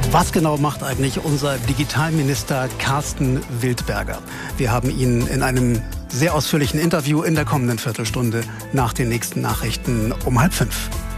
Was genau macht eigentlich unser Digitalminister Carsten Wildberger? Wir haben ihn in einem sehr ausführlichen Interview in der kommenden Viertelstunde nach den nächsten Nachrichten um 4:30.